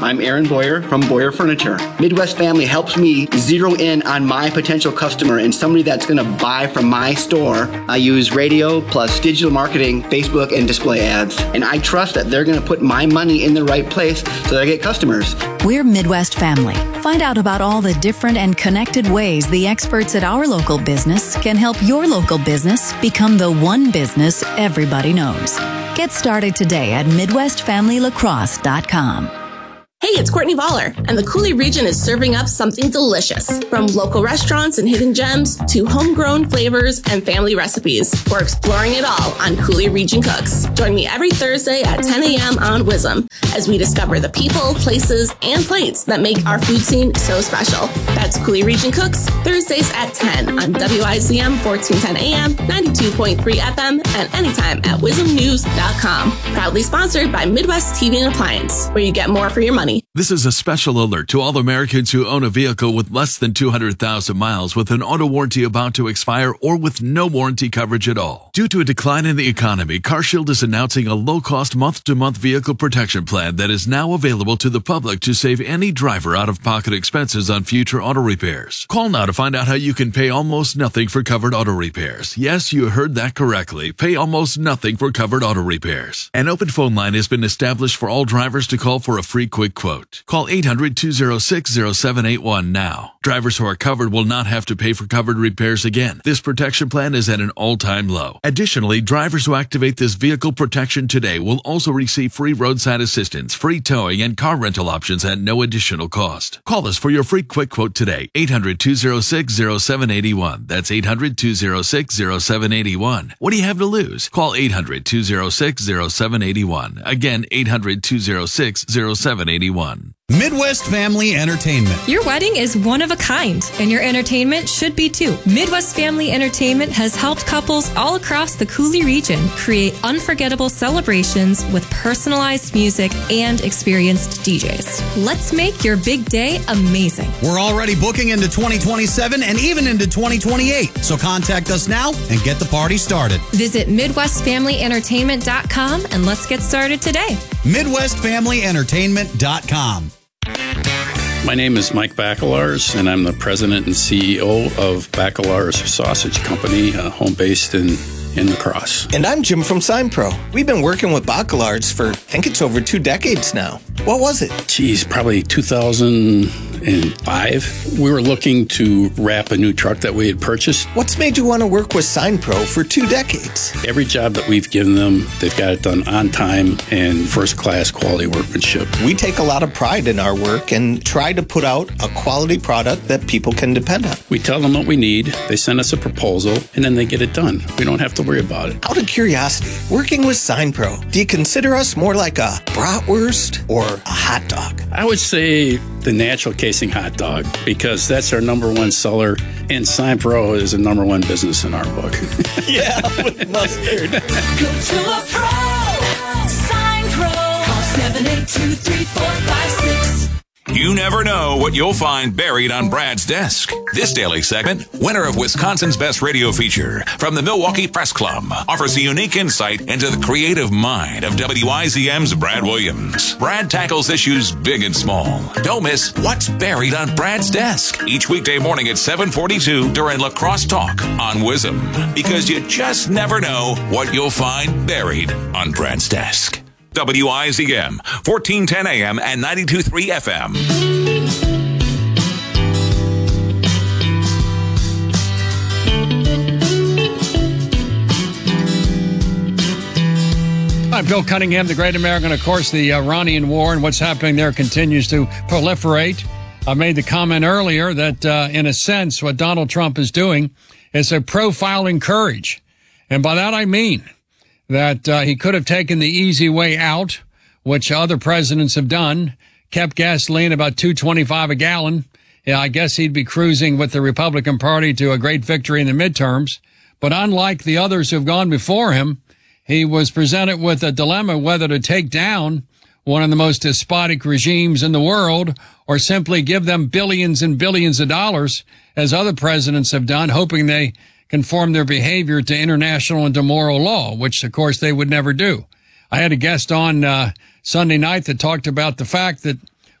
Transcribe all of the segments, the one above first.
I'm Aaron Boyer from Boyer Furniture. Midwest Family helps me zero in on my potential customer and somebody that's going to buy from my store. I use radio plus digital marketing, Facebook, and display ads. And I trust that they're going to put my money in the right place so that I get customers. We're Midwest Family. Find out about all the different and connected ways the experts at our local business can help your local business become the one business everybody knows. Get started today at MidwestFamilyLacrosse.com. Hey, it's Courtney Voller, and the Coulee region is serving up something delicious. From local restaurants and hidden gems to homegrown flavors and family recipes, we're exploring it all on Coulee Region Cooks. Join me every Thursday at 10 a.m. on WISM as we discover the people, places, and plates that make our food scene so special. That's Coulee Region Cooks, Thursdays at 10 on WIZM 1410 AM, 92.3 FM, and anytime at WISMnews.com. Proudly sponsored by Midwest TV and Appliance, where you get more for your money. This is a special alert to all Americans who own a vehicle with less than 200,000 miles with an auto warranty about to expire or with no warranty coverage at all. Due to a decline in the economy, CarShield is announcing a low-cost month-to-month vehicle protection plan that is now available to the public to save any driver out-of-pocket expenses on future auto repairs. Call now to find out how you can pay almost nothing for covered auto repairs. Yes, you heard that correctly. Pay almost nothing for covered auto repairs. An open phone line has been established for all drivers to call for a free quick quote. Call 800-206-0781 now. Drivers who are covered will not have to pay for covered repairs again. This protection plan is at an all-time low. Additionally, drivers who activate this vehicle protection today will also receive free roadside assistance, free towing, and car rental options at no additional cost. Call us for your free quick quote today. 800-206-0781. That's 800-206-0781. What do you have to lose? Call 800-206-0781. Again, 800-206-0781. Midwest Family Entertainment. Your wedding is one of a kind, and your entertainment should be too. Midwest Family Entertainment has helped couples all across the Coulee region create unforgettable celebrations with personalized music and experienced DJs. Let's make your big day amazing. We're already booking into 2027 and even into 2028, so contact us now and get the party started. Visit MidwestFamilyEntertainment.com and let's get started today. MidwestFamilyEntertainment.com. My name is Mike Bacelars, and I'm the president and CEO of Bacelars Sausage Company, home based in La Crosse. And I'm Jim from SignPro. We've been working with Bacelars for, I think it's over 2 decades now. What was it? Geez, probably 2005. We were looking to wrap a new truck that we had purchased. What's made you want to work with SignPro for 2 decades? Every job that we've given them, they've got it done on time and first-class quality workmanship. We take a lot of pride in our work and try to put out a quality product that people can depend on. We tell them what we need, they send us a proposal, and then they get it done. We don't have to worry about it. Out of curiosity, working with SignPro, do you consider us more like a bratwurst or a hot dog? I would say the natural casing hot dog, because that's our number one seller, and SignPro is a number one business in our book. Yeah, with mustard. Go to a pro. SignPro. Call 782-3456. You never know what you'll find buried on Brad's desk. This daily segment, winner of Wisconsin's Best Radio Feature from the Milwaukee Press Club, offers a unique insight into the creative mind of WIZM's Brad Williams. Brad tackles issues big and small. Don't miss What's Buried on Brad's Desk each weekday morning at 7:42 during La Crosse Talk on WIZM, because you just never know what you'll find buried on Brad's desk. WIZM, 1410 AM and 92.3 FM. I'm Bill Cunningham, the Great American. Of course, the Iranian war and what's happening there continues to proliferate. I made the comment earlier that, in a sense, what Donald Trump is doing is a profiling courage. And by that I mean that he could have taken the easy way out, which other presidents have done, kept gasoline about $2.25 a gallon. Yeah, I guess he'd be cruising with the Republican Party to a great victory in the midterms. But unlike the others who've gone before him, he was presented with a dilemma whether to take down one of the most despotic regimes in the world or simply give them billions and billions of dollars, as other presidents have done, hoping they conform their behavior to international and to moral law, which, of course, they would never do. I had a guest on Sunday night that talked about the fact that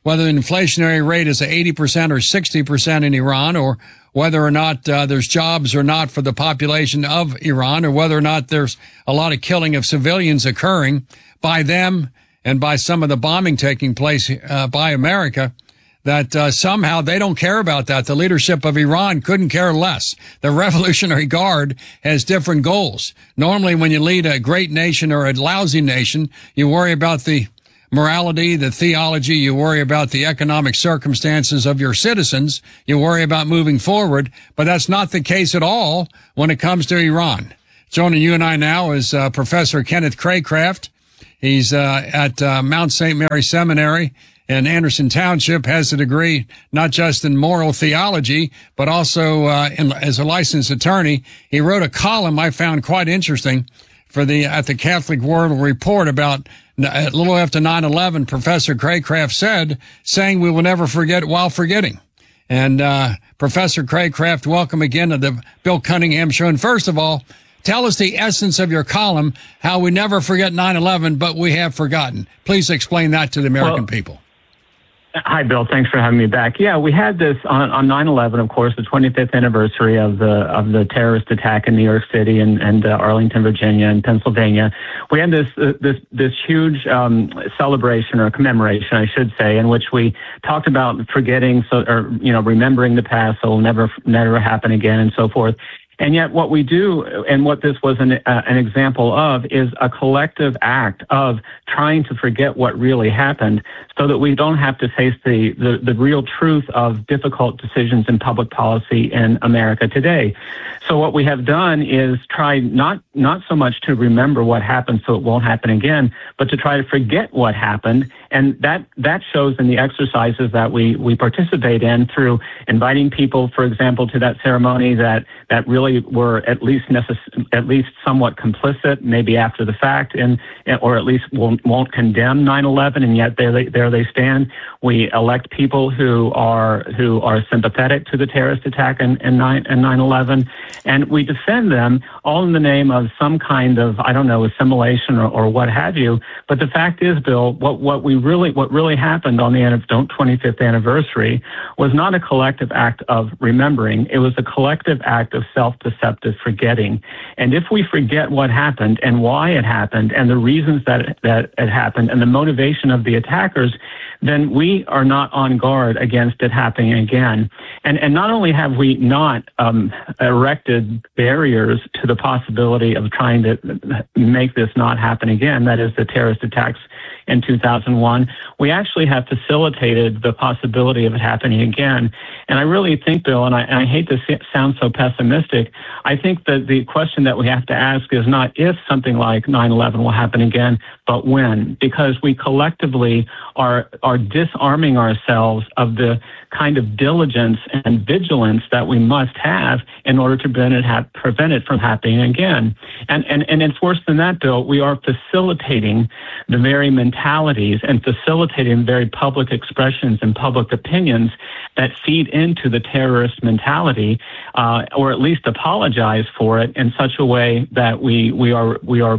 whether the inflationary rate is 80% or 60% in Iran, or whether or not there's jobs or not for the population of Iran, or whether or not there's a lot of killing of civilians occurring by them and by some of the bombing taking place by America, that somehow they don't care about that. The leadership of Iran couldn't care less. The Revolutionary Guard has different goals. Normally, when you lead a great nation or a lousy nation, you worry about the morality, the theology, you worry about the economic circumstances of your citizens, you worry about moving forward, but that's not the case at all when it comes to Iran. Joining you and I now is Professor Kenneth Cracraft. He's at Mount St. Mary Seminary in Anderson Township, has a degree not just in moral theology, but also as a licensed attorney. He wrote a column I found quite interesting at the Catholic World Report about a little after 9/11. Professor Cracraft saying we will never forget while forgetting. And Professor Cracraft, welcome again to the Bill Cunningham Show. And first of all, tell us the essence of your column, how we never forget 9/11, but we have forgotten. Please explain that to the American people. Hi, Bill. Thanks for having me back. Yeah, we had this on 9/11, of course, the 25th anniversary of the terrorist attack in New York City and Arlington, Virginia, and Pennsylvania. We had this huge celebration, or commemoration, I should say, in which we talked about forgetting, remembering the past, so it'll never happen again, and so forth. And yet what we do, and what this was an example of, is a collective act of trying to forget what really happened so that we don't have to face the real truth of difficult decisions in public policy in America today. So what we have done is try not so much to remember what happened so it won't happen again, but to try to forget what happened. And that shows in the exercises that we participate in through inviting people, for example, to that ceremony that really were at least somewhat complicit, maybe after the fact, or at least won't condemn 9/11, and yet there they stand. We elect people who are sympathetic to the terrorist attack and 9/11, and we defend them all in the name of some kind of, I don't know, assimilation or what have you. But the fact is, Bill, what really happened on the 25th anniversary was not a collective act of remembering. It was a collective act of self-deceptive forgetting. And if we forget what happened and why it happened and the reasons that it happened and the motivation of the attackers, then we are not on guard against it happening again. And not only have we not erected barriers to the possibility of trying to make this not happen again, that is the terrorist attacks in 2001, we actually have facilitated the possibility of it happening again. And I really think, Bill, and I hate to sound so pessimistic, I think that the question that we have to ask is not if something like 9/11 will happen again, but when, because we collectively are disarming ourselves of the kind of diligence and vigilance that we must have in order to prevent it from happening again. And worse than that, Bill, we are facilitating the very mentalities and facilitating the very public expressions and public opinions that feed into the terrorist mentality, or at least apologize for it in such a way that we are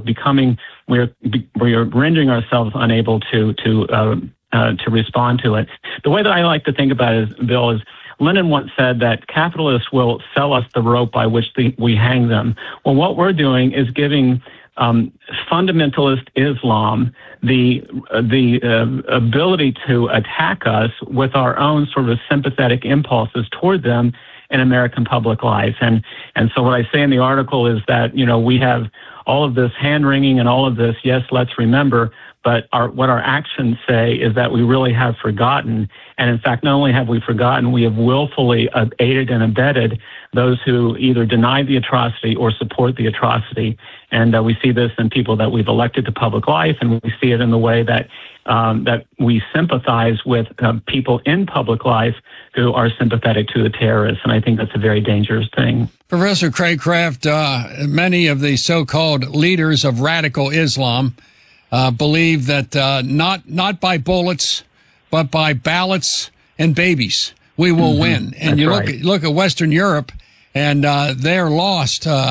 rendering ourselves unable to respond to it. The way that I like to think about it, Bill, is Lenin once said that capitalists will sell us the rope by which we hang them. Well, what we're doing is giving fundamentalist Islam the ability to attack us with our own sort of sympathetic impulses toward them in American public life. And so what I say in the article is that, we have all of this hand-wringing and all of this, yes, let's remember, but what our actions say is that we really have forgotten. And in fact, not only have we forgotten, we have willfully aided and abetted those who either deny the atrocity or support the atrocity. And we see this in people that we've elected to public life, and we see it in the way that we sympathize with people in public life who are sympathetic to the terrorists. And I think that's a very dangerous thing. Professor Cracraft, many of the so-called leaders of radical Islam believe that not by bullets, but by ballots and babies, we will win. And you look at Western Europe, and they're lost.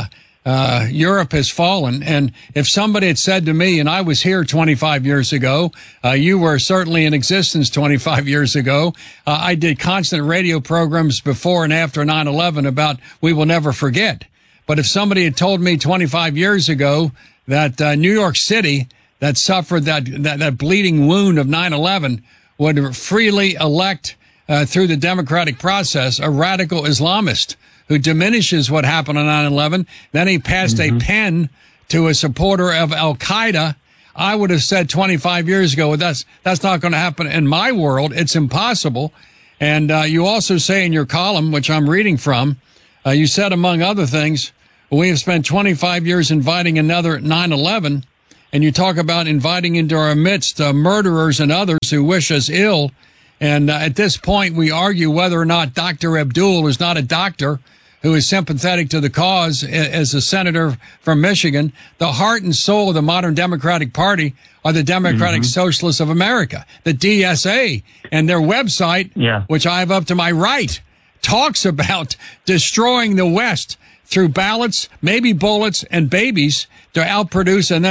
Europe has fallen. And if somebody had said to me, and I was here 25 years ago, you were certainly in existence 25 years ago. I did constant radio programs before and after 9/11 about we will never forget. But if somebody had told me 25 years ago that New York City, that suffered that bleeding wound of 9/11, would freely elect through the democratic process a radical Islamist who diminishes what happened on 9/11. Then he passed a pen to a supporter of Al-Qaeda. I would have said 25 years ago, that's not going to happen in my world. It's impossible. And you also say in your column, which I'm reading from, you said, among other things, we have spent 25 years inviting another 9/11. And you talk about inviting into our midst murderers and others who wish us ill. And at this point, we argue whether or not Dr. Abdul is not a doctor who is sympathetic to the cause as a senator from Michigan. The heart and soul of the modern Democratic Party are the Democratic Socialists of America, the DSA, and their website, which I have up to my right, talks about destroying the West through ballots, maybe bullets and babies to outproduce and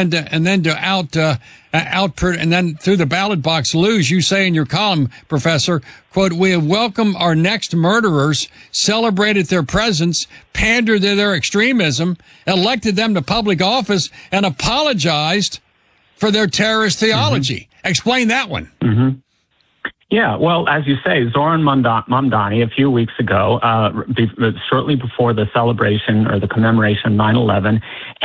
then through the ballot box lose. You say in your column, Professor, quote, we have welcomed our next murderers, celebrated their presence, pandered to their extremism, elected them to public office, and apologized for their terrorist theology. Explain that one. Yeah, well, as you say, Zoran Mamdani, a few weeks ago, shortly before the celebration or the commemoration of 9/11,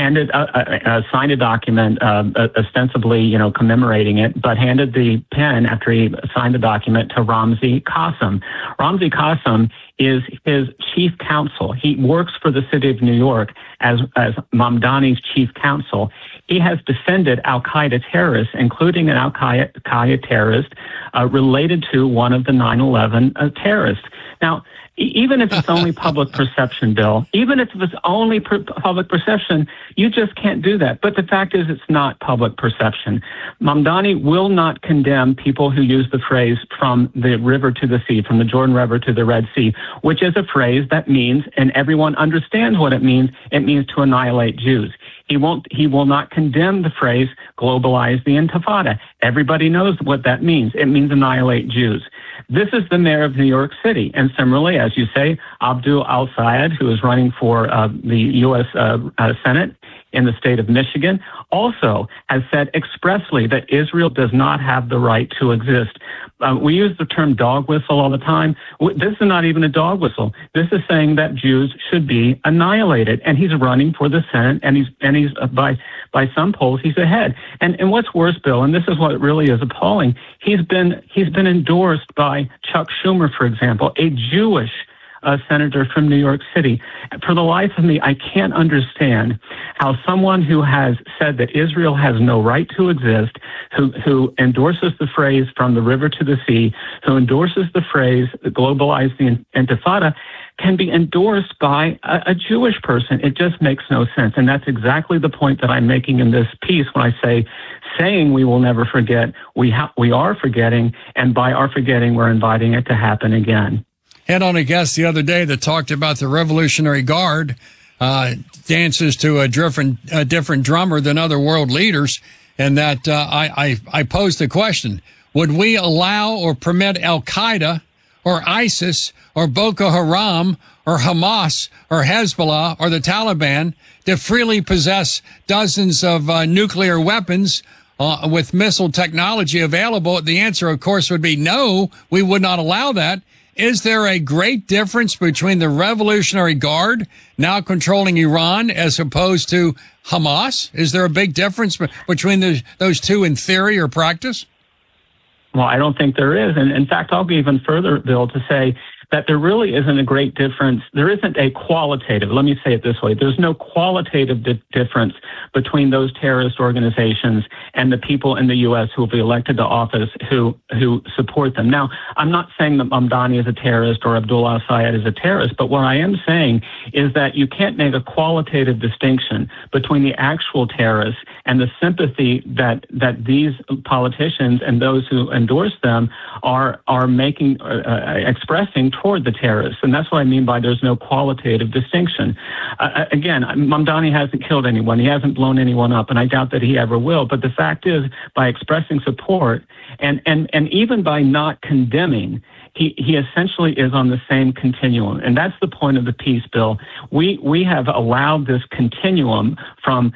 signed a document ostensibly, commemorating it, but handed the pen after he signed the document to Ramzi Qasim. Ramzi Qasim is his chief counsel. He works for the city of New York as Mamdani's chief counsel. He has defended al-Qaeda terrorists, including an al-Qaeda terrorist related to one of the 9/11 terrorists. Now, even if it's only public perception, Bill, even if it's only public perception, you just can't do that. But the fact is it's not public perception. Mamdani will not condemn people who use the phrase from the river to the sea, from the Jordan River to the Red Sea, which is a phrase that means, and everyone understands what it means to annihilate Jews. He will not condemn the phrase globalize the Intifada. Everybody knows what that means. It means annihilate Jews. This is the mayor of New York City. And similarly, as you say, Abdul Al-Sayed, who is running for the U.S. Senate in the state of Michigan, also has said expressly that Israel does not have the right to exist. We use the term dog whistle all the time. This is not even a dog whistle. This is saying that Jews should be annihilated. And he's running for the Senate, and he's by some polls, he's ahead. And what's worse, Bill, and this is what really is appalling, he's been endorsed by Chuck Schumer, for example, a Jewish senator from New York City. For the life of me, I can't understand how someone who has said that Israel has no right to exist, who endorses the phrase from the river to the sea, who endorses the phrase globalize the Intifada, can be endorsed by a Jewish person. It just makes no sense. And that's exactly the point that I'm making in this piece when I say, saying we will never forget, we are forgetting, and by our forgetting, we're inviting it to happen again. Had on a guest the other day that talked about the Revolutionary Guard dances to a different drummer than other world leaders, and that I posed the question, would we allow or permit Al-Qaeda or ISIS or Boko Haram or Hamas or Hezbollah or the Taliban to freely possess dozens of nuclear weapons with missile technology available? The answer, of course, would be no, we would not allow that. Is there a great difference between the Revolutionary Guard now controlling Iran as opposed to Hamas? Is there a big difference between those two in theory or practice? Well, I don't think there is. And in fact, I'll go even further, Bill, to say that there really isn't a great difference. There isn't a qualitative, let me say it this way, there's no qualitative difference between those terrorist organizations and the people in the U.S. who will be elected to office who support them. Now, I'm not saying that Mamdani is a terrorist or Abdullah Sayed is a terrorist, but what I am saying is that you can't make a qualitative distinction between the actual terrorists and the sympathy that these politicians and those who endorse them are making, expressing toward the terrorists. And that's what I mean by there's no qualitative distinction. Again, Mamdani hasn't killed anyone. He hasn't blown anyone up, and I doubt that he ever will. But the fact is, by expressing support and even by not condemning, he essentially is on the same continuum. And that's the point of the peace bill. We have allowed this continuum from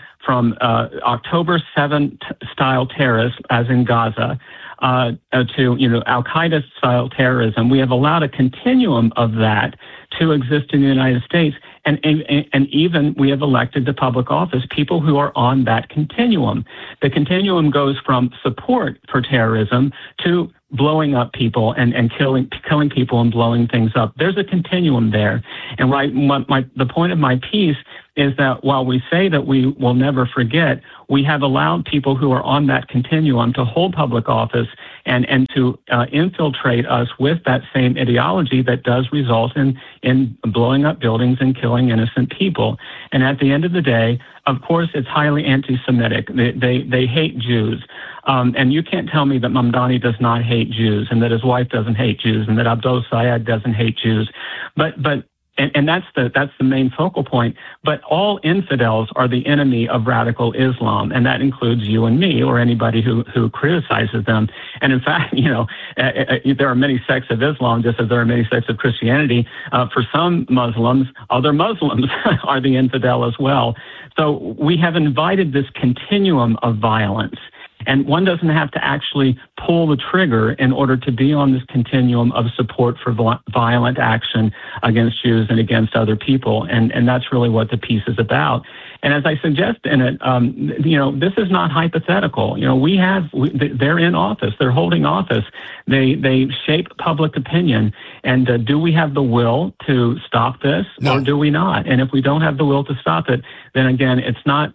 October 7th style terrorists, as in Gaza, to Al-Qaeda style terrorism. We have allowed a continuum of that to exist in the United States. And even we have elected to public office people who are on that continuum. The continuum goes from support for terrorism to blowing up people and killing people and blowing things up. There's a continuum there. And the point of my piece is that while we say that we will never forget, we have allowed people who are on that continuum to hold public office and to infiltrate us with that same ideology that does result in blowing up buildings and killing innocent people. And at the end of the day, of course, it's highly anti-Semitic. They hate Jews. And you can't tell me that Mamdani does not hate Jews and that his wife doesn't hate Jews and that Abdul Sayed doesn't hate Jews. But that's the main focal point. But all infidels are the enemy of radical Islam, and that includes you and me or anybody who criticizes them. And in fact, there are many sects of Islam, just as there are many sects of Christianity. For some Muslims, other Muslims are the infidel as well. So we have invited this continuum of violence. And one doesn't have to actually pull the trigger in order to be on this continuum of support for violent action against Jews and against other people. And that's really what the piece is about. And as I suggest in it, this is not hypothetical. They're in office. They're holding office. They shape public opinion. And do we have the will to stop this, or do we not? And if we don't have the will to stop it, then again, it's not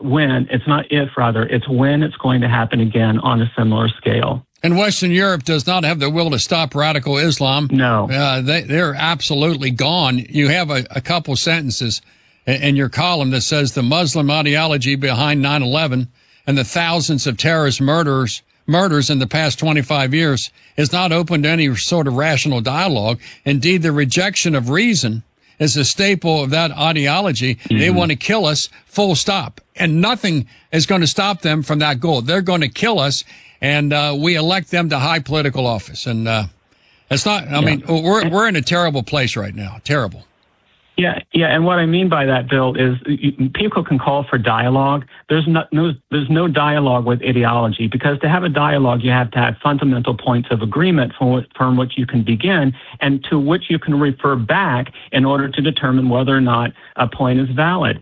if, it's when it's going to happen again on a similar scale. And Western Europe does not have the will to stop radical Islam. No. They're absolutely gone. You have a couple sentences in your column that says the Muslim ideology behind 9/11 and the thousands of terrorist murders in the past 25 years is not open to any sort of rational dialogue. Indeed, the rejection of reason is a staple of that ideology. Mm-hmm. They want to kill us, full stop. And nothing is going to stop them from that goal. They're going to kill us, and we elect them to high political office. And it's not, I mean, we're in a terrible place right now. Terrible. Yeah, and what I mean by that, Bill, is people can call for dialogue. There's no dialogue with ideology, because to have a dialogue, you have to have fundamental points of agreement from which you can begin and to which you can refer back in order to determine whether or not a point is valid.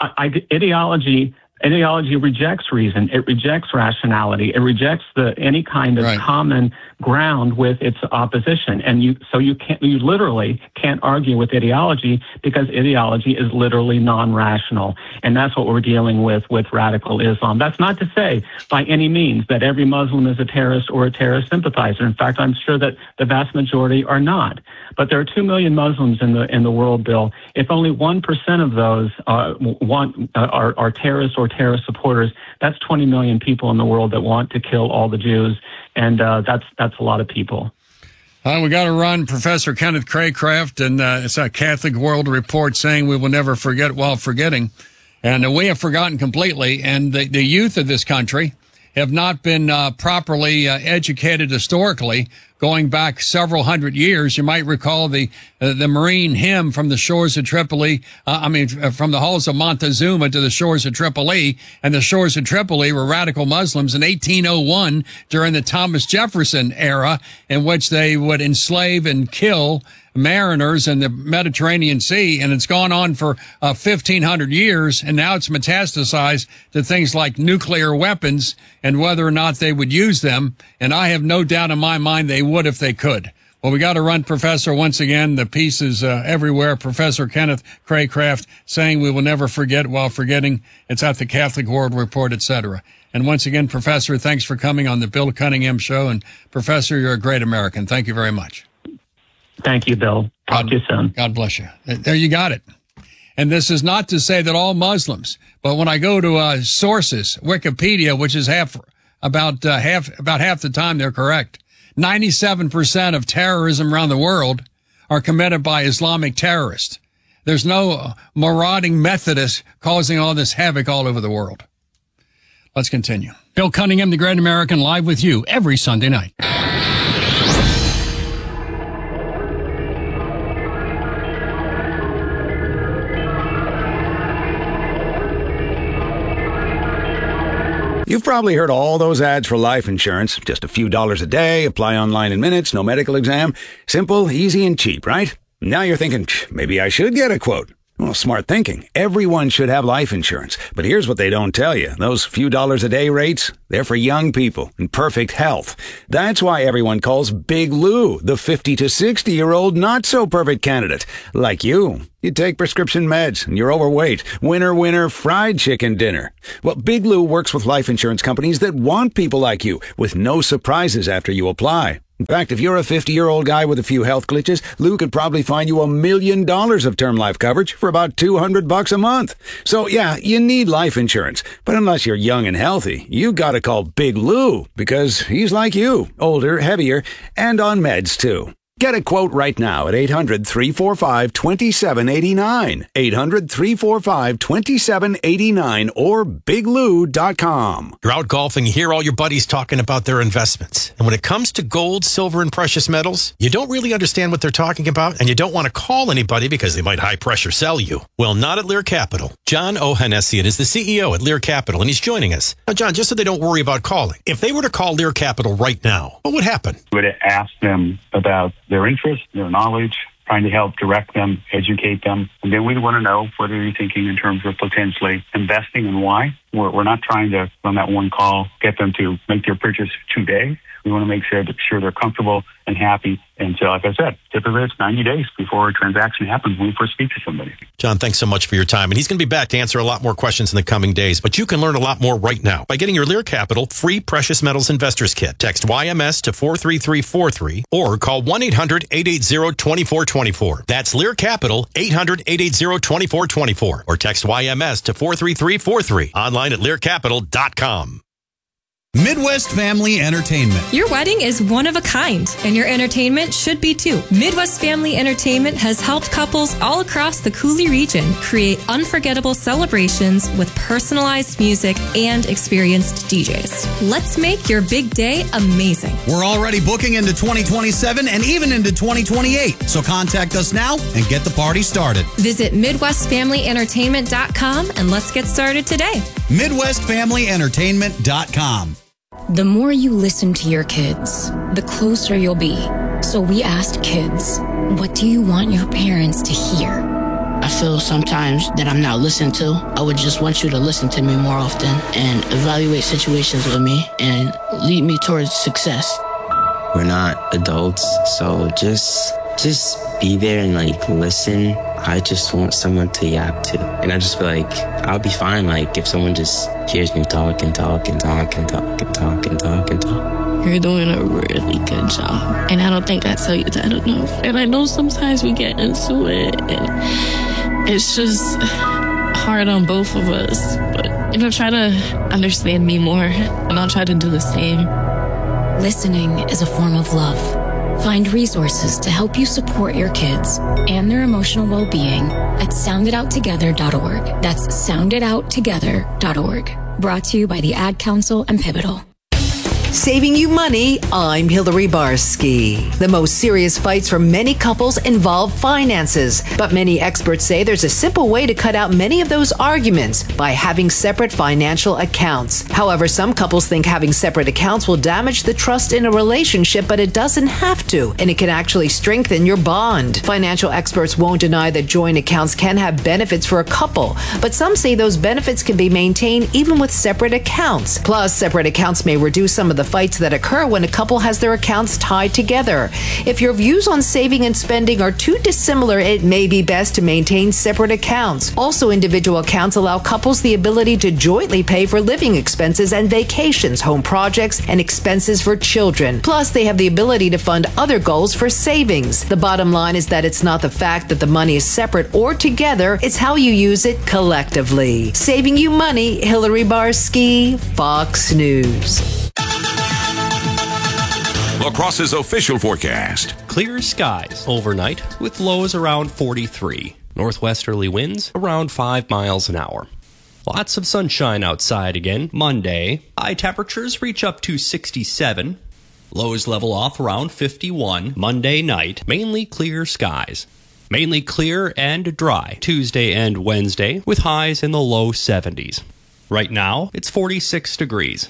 Ideology rejects reason. It rejects rationality. It rejects any kind of common ground with its opposition. And you literally can't argue with ideology, because ideology is literally non-rational. And that's what we're dealing with radical Islam. That's not to say by any means that every Muslim is a terrorist or a terrorist sympathizer. In fact, I'm sure that the vast majority are not. But there are 2 million Muslims in the world, Bill. If only 1% of those are terrorists or terrorist supporters, that's 20 million people in the world that want to kill all the Jews, and that's a lot of people. We got to run. Professor Kenneth Craycraft, and it's a Catholic World Report saying we will never forget while forgetting, and we have forgotten completely. And the youth of this country have not been properly educated historically, going back several hundred years. You might recall the Marine hymn from the shores of Tripoli, from the halls of Montezuma to the shores of Tripoli. And the shores of Tripoli were radical Muslims in 1801 during the Thomas Jefferson era, in which they would enslave and kill mariners in the Mediterranean Sea. And it's gone on for 1,500 years. And now it's metastasized to things like nuclear weapons and whether or not they would use them. And I have no doubt in my mind they would if they could. Well, we got to run, Professor. Once again, the piece is everywhere. Professor Kenneth Craycraft saying we will never forget while forgetting. It's at the Catholic World Report, etc. And once again, Professor, thanks for coming on the Bill Cunningham Show. And Professor, you're a great American. Thank you very much. Thank you, Bill. Talk to you soon. God bless you. There you got it. And this is not to say that all Muslims, but when I go to sources, Wikipedia, which is about half the time they're correct, 97% of terrorism around the world are committed by Islamic terrorists. There's no marauding Methodists causing all this havoc all over the world. Let's continue. Bill Cunningham, The Great American, live with you every Sunday night. You've probably heard all those ads for life insurance. Just a few dollars a day, apply online in minutes, no medical exam. Simple, easy, and cheap, right? Now you're thinking, maybe I should get a quote. Well, smart thinking. Everyone should have life insurance. But here's what they don't tell you. Those few dollars a day rates, they're for young people in perfect health. That's why everyone calls Big Lou the 50 to 60-year-old not-so-perfect candidate. Like you. You take prescription meds and you're overweight. Winner, winner, fried chicken dinner. Well, Big Lou works with life insurance companies that want people like you with no surprises after you apply. In fact, if you're a 50-year-old guy with a few health glitches, Lou could probably find you $1 million of term life coverage for about $200 a month. So yeah, you need life insurance. But unless you're young and healthy, you gotta call Big Lou because he's like you, older, heavier, and on meds too. Get a quote right now at 800-345-2789. 800-345-2789 or biglou.com. You're out golfing, you hear all your buddies talking about their investments. And when it comes to gold, silver, and precious metals, you don't really understand what they're talking about, and you don't want to call anybody because they might high-pressure sell you. Well, not at Lear Capital. John Ohanessian is the CEO at Lear Capital, and he's joining us. Now, John, just so they don't worry about calling, if they were to call Lear Capital right now, what would happen? We would ask them about their interest, their knowledge, trying to help direct them, educate them. And then we want to know what are you thinking in terms of potentially investing and why. We're not trying to, on that one call, get them to make their purchase today. We want to make sure they're comfortable and happy. And so, like I said, typically it's 90 days before a transaction happens when we first speak to somebody. John, thanks so much for your time. And he's going to be back to answer a lot more questions in the coming days. But you can learn a lot more right now by getting your Lear Capital free Precious Metals Investors Kit. Text YMS to 43343 or call 1-800-880-2424. That's Lear Capital, 800-880-2424. Or text YMS to 43343. Online at learcapital.com. Midwest Family Entertainment. Your wedding is one of a kind, and your entertainment should be too. Midwest Family Entertainment has helped couples all across the Coulee region create unforgettable celebrations with personalized music and experienced DJs. Let's make your big day amazing. We're already booking into 2027 and even into 2028. So contact us now and get the party started. Visit MidwestFamilyEntertainment.com and let's get started today. MidwestFamilyEntertainment.com. The more you listen to your kids, the closer you'll be. So we asked kids, what do you want your parents to hear? I feel sometimes that I'm not listened to. I would just want you to listen to me more often and evaluate situations with me and lead me towards success. We're not adults, so just be there and listen. I just want someone to yap to. And I just feel like I'll be fine if someone just hears me talk and talk and talk and talk and talk and talk and talk. You're doing a really good job. And I don't think I tell you that enough. And I know sometimes we get into it and it's just hard on both of us. But, try to understand me more and I'll try to do the same. Listening is a form of love. Find resources to help you support your kids and their emotional well-being at sounditouttogether.org. That's sounditouttogether.org. Brought to you by the Ad Council and Pivotal. Saving you money, I'm Hillary Barsky. The most serious fights for many couples involve finances, but many experts say there's a simple way to cut out many of those arguments by having separate financial accounts. However, some couples think having separate accounts will damage the trust in a relationship, but it doesn't have to, and it can actually strengthen your bond. Financial experts won't deny that joint accounts can have benefits for a couple, but some say those benefits can be maintained even with separate accounts. Plus, separate accounts may reduce some of the fights that occur when a couple has their accounts tied together. If your views on saving and spending are too dissimilar, it may be best to maintain separate accounts. Also, individual accounts allow couples the ability to jointly pay for living expenses and vacations, home projects, and expenses for children. Plus, they have the ability to fund other goals for savings. The bottom line is that it's not the fact that the money is separate or together, it's how you use it collectively. Saving you money, Hillary Barsky, Fox News. La Crosse's official forecast. clear skies overnight with lows around 43. Northwesterly winds around 5 miles an hour. Lots of sunshine outside again Monday. High temperatures reach up to 67. Lows level off around 51 Monday night. Mainly clear skies. Mainly clear and dry Tuesday and Wednesday with highs in the low 70s. Right now, it's 46 degrees.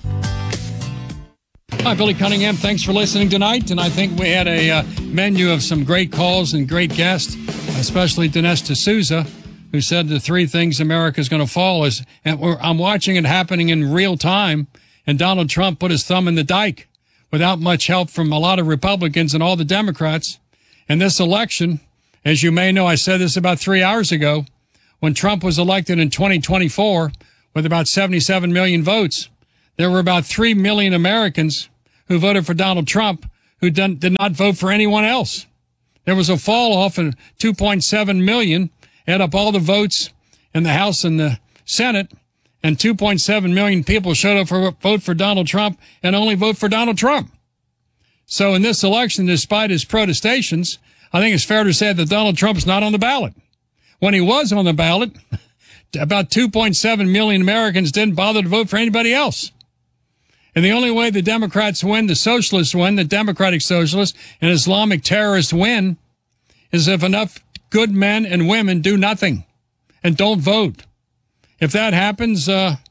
Hi, Billy Cunningham. Thanks for listening tonight. And I think we had a menu of some great calls and great guests, especially Dinesh D'Souza, who said the 3 things America's going to fall is, and I'm watching it happening in real time, and Donald Trump put his thumb in the dike without much help from a lot of Republicans and all the Democrats. And this election, as you may know, I said this about 3 hours ago, when Trump was elected in 2024 with about 77 million votes, there were about 3 million Americans who voted for Donald Trump who did not vote for anyone else. There was a fall off of 2.7 million, add up all the votes in the House and the Senate, and 2.7 million people showed up for vote for Donald Trump and only vote for Donald Trump. So in this election, despite his protestations, I think it's fair to say that Donald Trump's not on the ballot. When he was on the ballot, about 2.7 million Americans didn't bother to vote for anybody else. And the only way the Democrats win, the socialists win, the democratic socialists and Islamic terrorists win, is if enough good men and women do nothing and don't vote. If that happens,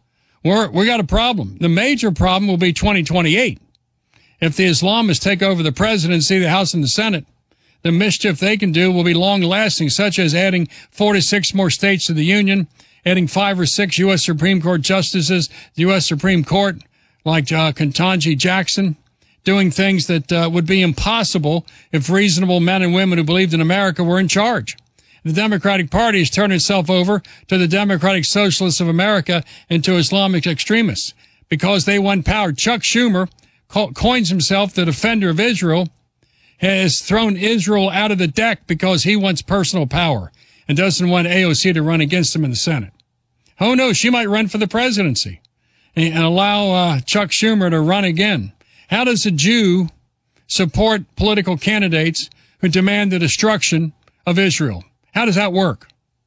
we got a problem. The major problem will be 2028. If the Islamists take over the presidency, the House and the Senate, the mischief they can do will be long-lasting, such as adding 4 to 6 more states to the Union, adding 5 or 6 U.S. Supreme Court justices to the U.S. Supreme Court, like Ketanji Jackson, doing things that would be impossible if reasonable men and women who believed in America were in charge. The Democratic Party has turned itself over to the Democratic Socialists of America and to Islamic extremists because they want power. Chuck Schumer coins himself the defender of Israel, has thrown Israel out of the deck because he wants personal power and doesn't want AOC to run against him in the Senate. Who knows? She might run for the presidency and allow Chuck Schumer to run again. How does a Jew support political candidates who demand the destruction of Israel? How does that work?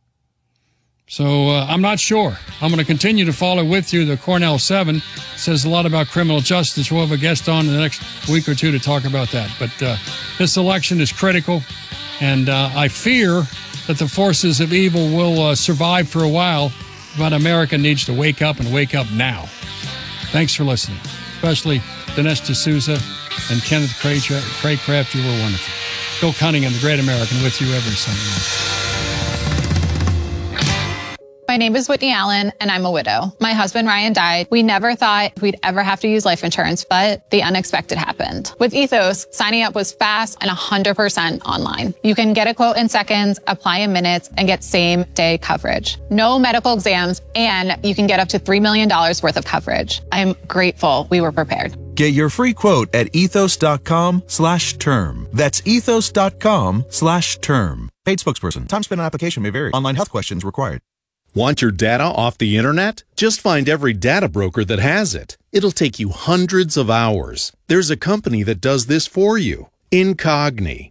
So I'm not sure. I'm going to continue to follow with you. The Cornell 7 says a lot about criminal justice. We'll have a guest on in the next week or two to talk about that. But this election is critical, and I fear that the forces of evil will survive for a while, but America needs to wake up and wake up now. Thanks for listening, especially Dinesh D'Souza and Kenneth Craycraft. You were wonderful. Bill Cunningham, the Great American, with you every Sunday night. My name is Whitney Allen, and I'm a widow. My husband, Ryan, died. We never thought we'd ever have to use life insurance, but the unexpected happened. With Ethos, signing up was fast and 100% online. You can get a quote in seconds, apply in minutes, and get same-day coverage. No medical exams, and you can get up to $3 million worth of coverage. I'm grateful we were prepared. Get your free quote at ethos.com/term. That's ethos.com/term. Paid spokesperson. Time spent on application may vary. Online health questions required. Want your data off the internet? Just find every data broker that has it. It'll take you hundreds of hours. There's a company that does this for you. Incogni.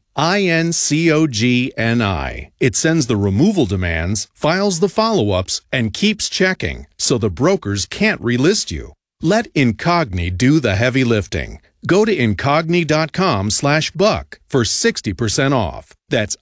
INCOGNI. It sends the removal demands, files the follow-ups, and keeps checking, so the brokers can't relist you. Let Incogni do the heavy lifting. Go to incogni.com/buck for 60% off. That's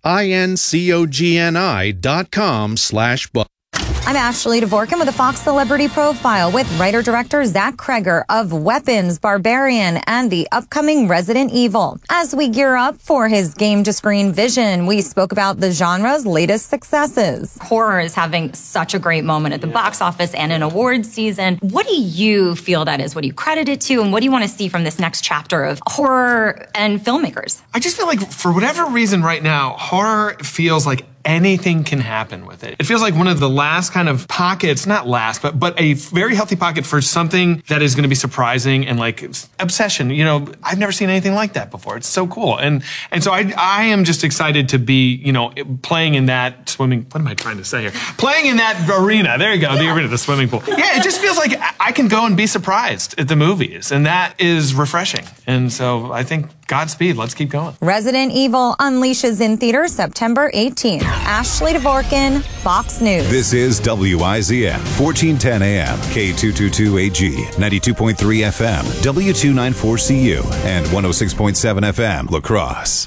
INCOGNI.com/buck. I'm Ashley Dvorkin with a Fox Celebrity Profile with writer-director Zach Kreger of Weapons, Barbarian, and the upcoming Resident Evil. As we gear up for his game-to-screen vision, we spoke about the genre's latest successes. Horror is having such a great moment at the box office and in awards season. What do you feel that is? What do you credit it to? And what do you want to see from this next chapter of horror and filmmakers? I just feel like for whatever reason right now, horror feels like anything can happen with it. It feels like one of the last kind of pockets, not last, but a very healthy pocket for something that is going to be surprising and like obsession. You know, I've never seen anything like that before. It's so cool. And so I am just excited to be, you know, playing in that swimming. What am I trying to say here? Playing in that arena. There you go. The arena, the swimming pool. Yeah, it just feels like I can go and be surprised at the movies. And that is refreshing. And so I think Godspeed. Let's keep going. Resident Evil unleashes in theaters September 18th. Ashley DeVorkin, Fox News. This is WIZM, 1410 AM, K222AG, 92.3 FM, W294CU, and 106.7 FM, La Crosse.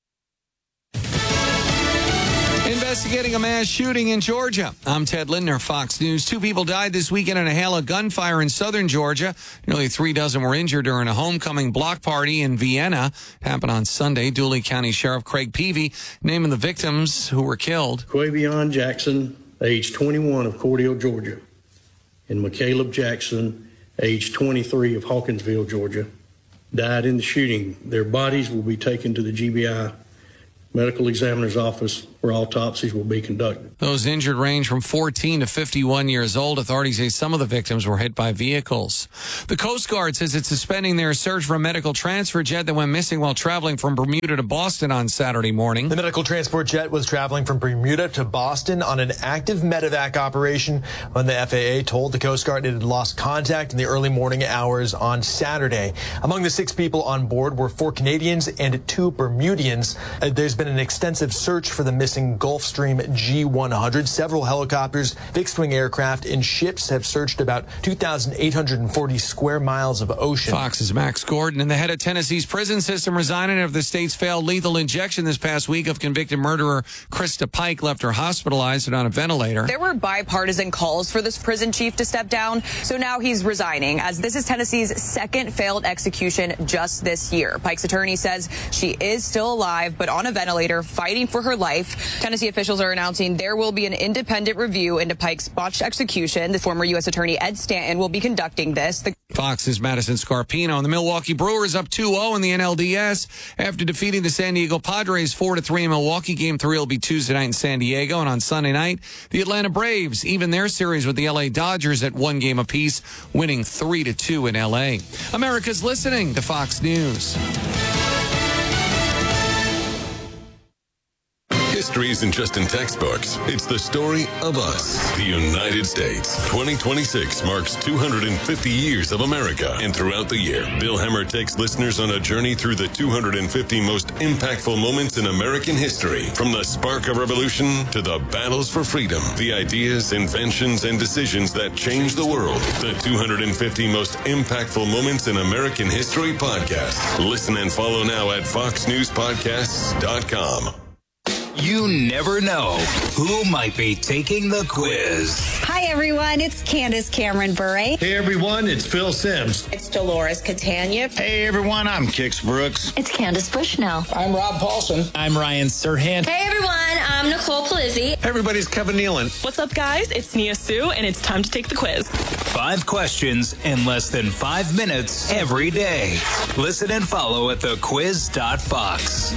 Investigating a mass shooting in Georgia. I'm Ted Lindner, Fox News. 2 people died this weekend in a hail of gunfire in southern Georgia. Nearly 3 dozen were injured during a homecoming block party in Vienna. It happened on Sunday. Dooley County Sheriff Craig Peavy naming the victims who were killed. Quavion Jackson, age 21 of Cordele, Georgia, and McCaleb Jackson, age 23 of Hawkinsville, Georgia, died in the shooting. Their bodies will be taken to the GBI medical examiner's office where autopsies will be conducted. Those injured range from 14 to 51 years old. Authorities say some of the victims were hit by vehicles. The Coast Guard says it's suspending their search for a medical transfer jet that went missing while traveling from Bermuda to Boston on Saturday morning. The medical transport jet was traveling from Bermuda to Boston on an active medevac operation when the FAA told the Coast Guard it had lost contact in the early morning hours on Saturday. Among the 6 people on board were 4 Canadians and 2 Bermudians. There's been an extensive search for the missing Gulfstream G100. Several helicopters, fixed-wing aircraft, and ships have searched about 2,840 square miles of ocean. Fox's Max Gordon. And the head of Tennessee's prison system resigning after the state's failed lethal injection this past week of convicted murderer Krista Pike left her hospitalized and on a ventilator. There were bipartisan calls for this prison chief to step down, so now he's resigning, as this is Tennessee's second failed execution just this year. Pike's attorney says she is still alive, but on a ventilator, fighting for her life. Tennessee officials are announcing there will be an independent review into Pike's botched execution. The former U.S. Attorney Ed Stanton will be conducting this. Fox's Madison Scarpino. And the Milwaukee Brewers up 2-0 in the NLDS after defeating the San Diego Padres 4-3 in Milwaukee. Game 3 will be Tuesday night in San Diego. And on Sunday night, the Atlanta Braves even their series with the L.A. Dodgers at 1 game apiece, winning 3-2 in L.A. America's listening to Fox News. History isn't just in textbooks. It's the story of us, the United States. 2026 marks 250 years of America. And throughout the year, Bill Hemmer takes listeners on a journey through the 250 most impactful moments in American history. From the spark of revolution to the battles for freedom, the ideas, inventions, and decisions that changed the world. The 250 most impactful moments in American history podcast. Listen and follow now at foxnewspodcasts.com. You never know who might be taking the quiz. Hi, everyone. It's Candace Cameron Bure. Hey, everyone. It's Phil Sims. It's Dolores Catania. Hey, everyone. I'm Kix Brooks. It's Candace Bushnell. I'm Rob Paulson. I'm Ryan Serhant. Hey, everyone. I'm Nicole Palizzi. Hey, everybody's Kevin Nealon. What's up, guys? It's Nia Sue, and it's time to take the quiz. 5 questions in less than 5 minutes every day. Listen and follow at thequiz.fox.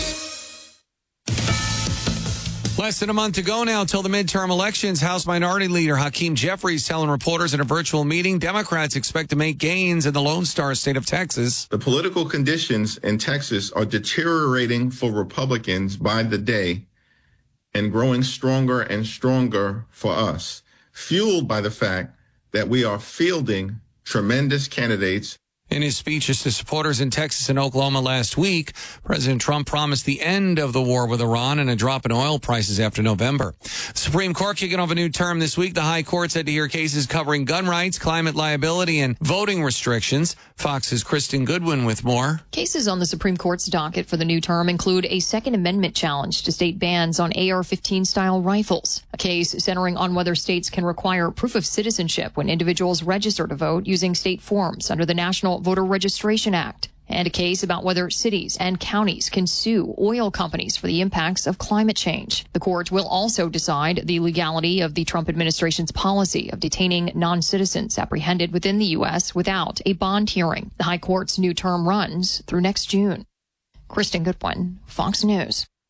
Less than a month to go now till the midterm elections. House Minority Leader Hakeem Jeffries telling reporters at a virtual meeting Democrats expect to make gains in the Lone Star state of Texas. The political conditions in Texas are deteriorating for Republicans by the day and growing stronger and stronger for us, fueled by the fact that we are fielding tremendous candidates. In his speeches to supporters in Texas and Oklahoma last week, President Trump promised the end of the war with Iran and a drop in oil prices after November. The Supreme Court kicking off a new term this week. The High Court said to hear cases covering gun rights, climate liability, and voting restrictions. Fox's Kristen Goodwin with more. Cases on the Supreme Court's docket for the new term include a Second Amendment challenge to state bans on AR-15 style rifles, a case centering on whether states can require proof of citizenship when individuals register to vote using state forms under the National Voter Registration Act, and a case about whether cities and counties can sue oil companies for the impacts of climate change. The court will also decide the legality of the Trump administration's policy of detaining non-citizens apprehended within the U.S. without a bond hearing. The High Court's new term runs through next June. Kristen Goodwin, Fox News.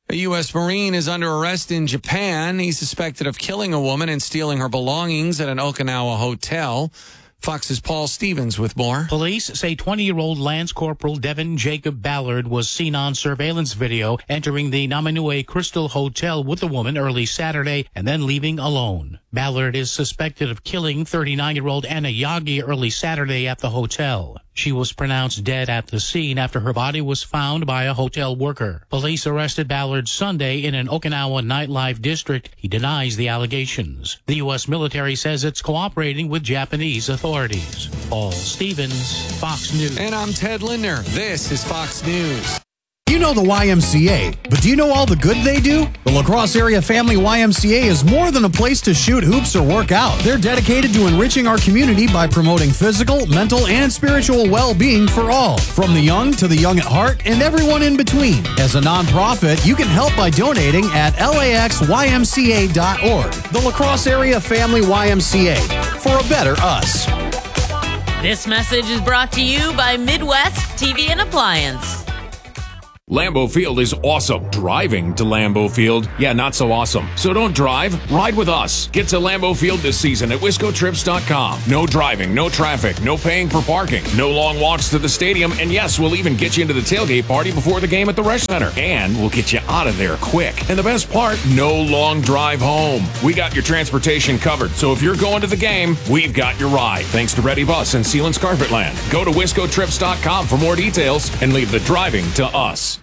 A U.S. Marine is under arrest in Japan. He's suspected of killing a woman and stealing her belongings at an Okinawa hotel. Fox's Paul Stevens with more. Police say 20-year-old Lance Corporal Devin Jacob Ballard was seen on surveillance video entering the Namanue Crystal Hotel with the woman early Saturday and then leaving alone. Ballard is suspected of killing 39-year-old Anna Yagi early Saturday at the hotel. She was pronounced dead at the scene after her body was found by a hotel worker. Police arrested Ballard Sunday in an Okinawa nightlife district. He denies the allegations. The U.S. military says it's cooperating with Japanese authorities. Paul Stevens, Fox News. And I'm Ted Lindner. This is Fox News. You know the YMCA, but do you know all the good they do? The La Crosse Area Family YMCA is more than a place to shoot hoops or work out. They're dedicated to enriching our community by promoting physical, mental, and spiritual well-being for all, from the young to the young at heart and everyone in between. As a nonprofit, you can help by donating at laxymca.org. The La Crosse Area Family YMCA, for a better us. This message is brought to you by Midwest TV and Appliance. Lambeau Field is awesome. Driving to Lambeau Field, yeah, not so awesome. So don't drive, ride with us. Get to Lambeau Field this season at WiscoTrips.com. No driving, no traffic, no paying for parking, no long walks to the stadium, and yes, we'll even get you into the tailgate party before the game at the Resch Center. And we'll get you out of there quick. And the best part, no long drive home. We got your transportation covered, so if you're going to the game, we've got your ride. Thanks to Ready Bus and Sealands Carpetland. Go to WiscoTrips.com for more details and leave the driving to us.